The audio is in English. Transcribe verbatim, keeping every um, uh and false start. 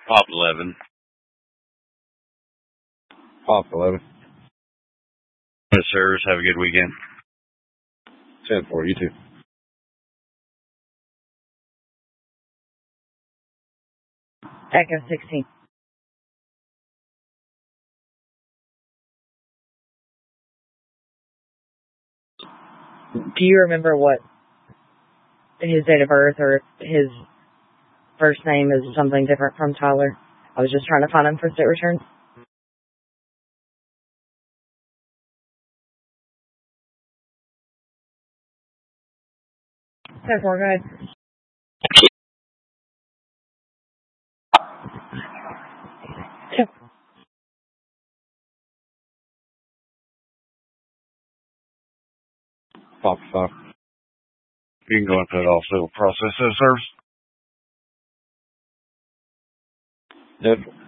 Pop eleven. Pop eleven. Yes, sirs. Have a good weekend. ten four, you too. Echo sixteen. Do you remember what his date of birth or his first name is something different from Tyler? I was just trying to find him for state returns. ten four, go ahead. Pop five. You can go into it also process those, sirs. Dead.